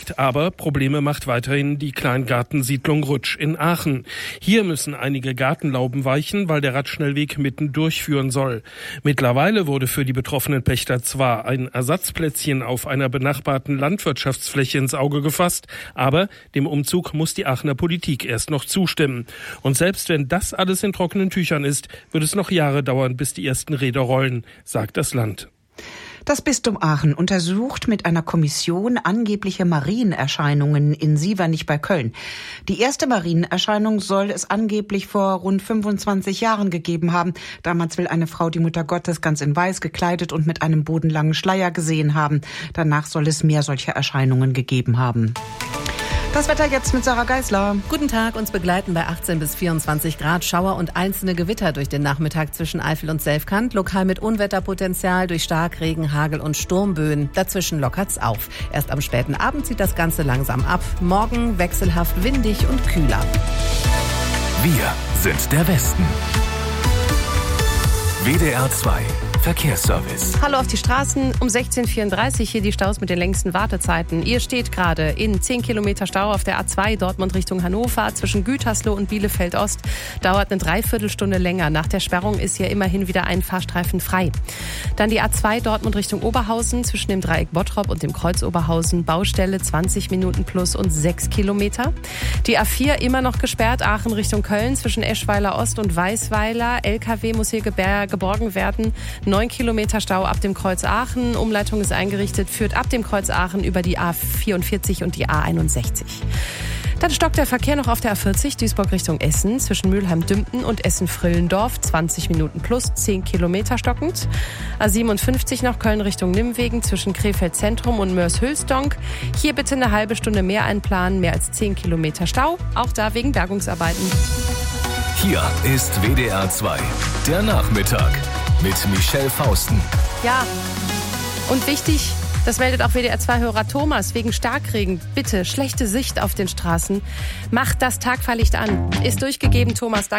erledigt. Aber Probleme macht weiterhin die Kleingartensiedlung Rutsch in Aachen. Hier müssen einige Gartenlauben weichen, weil der Radschnellweg mitten durchführen soll. Mittlerweile wurde für die betroffenen Pächter zwar ein Ersatzplätzchen auf einer benachbarten Landwirtschaftsfläche ins Auge gefasst, aber dem Umzug muss die Aachener Politik erst noch zustimmen. Und selbst wenn das alles in trockenen Tüchern ist, wird es noch Jahre dauern, bis die ersten Räder rollen, sagt das Land. Das Bistum Aachen untersucht mit einer Kommission angebliche Marienerscheinungen in Sievernich bei Köln. Die erste Marienerscheinung soll es angeblich vor rund 25 Jahren gegeben haben. Damals will eine Frau die Mutter Gottes ganz in Weiß gekleidet und mit einem bodenlangen Schleier gesehen haben. Danach soll es mehr solcher Erscheinungen gegeben haben. Das Wetter jetzt mit Sarah Geisler. Guten Tag, uns begleiten bei 18 bis 24 Grad Schauer und einzelne Gewitter durch den Nachmittag zwischen Eifel und Selfkant. Lokal mit Unwetterpotenzial durch Starkregen, Hagel und Sturmböen. Dazwischen lockert's auf. Erst am späten Abend zieht das Ganze langsam ab. Morgen wechselhaft windig und kühler. Wir sind der Westen. WDR 2 Verkehrsservice. Hallo auf die Straßen. Um 16:34 hier die Staus mit den längsten Wartezeiten. Ihr steht gerade in 10 Kilometer Stau auf der A2 Dortmund Richtung Hannover. Zwischen Gütersloh und Bielefeld Ost dauert eine Dreiviertelstunde länger. Nach der Sperrung ist hier immerhin wieder ein Fahrstreifen frei. Dann die A2 Dortmund Richtung Oberhausen. Zwischen dem Dreieck Bottrop und dem Kreuz Oberhausen Baustelle 20 Minuten plus und 6 Kilometer. Die A4 immer noch gesperrt. Aachen Richtung Köln zwischen Eschweiler Ost und Weißweiler. LKW muss hier geborgen werden. 9 Kilometer Stau ab dem Kreuz Aachen. Umleitung ist eingerichtet, führt ab dem Kreuz Aachen über die A44 und die A61. Dann stockt der Verkehr noch auf der A40 Duisburg Richtung Essen zwischen Mülheim-Dümpten und Essen-Frillendorf. 20 Minuten plus 10 Kilometer stockend. A57 noch Köln Richtung Nimwegen zwischen Krefeld Zentrum und Moers-Hülsdonk. Hier bitte eine halbe Stunde mehr einplanen, mehr als 10 Kilometer Stau. Auch da wegen Bergungsarbeiten. Hier ist WDR 2, der Nachmittag mit Michelle Fausten. Ja, und wichtig, das meldet auch WDR-2-Hörer Thomas, wegen Starkregen. Bitte, schlechte Sicht auf den Straßen. Macht das Tagfahrlicht an. Ist durchgegeben, Thomas. Danke.